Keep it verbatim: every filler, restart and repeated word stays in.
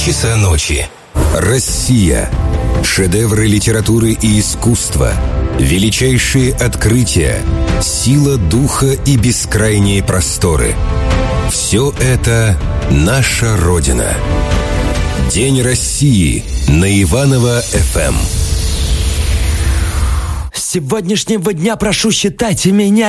часа ночи. Россия. Шедевры литературы и искусства. Величайшие открытия. Сила духа и бескрайние просторы. Все это наша Родина. День России на Иваново-эф эм. С сегодняшнего дня прошу считайте меня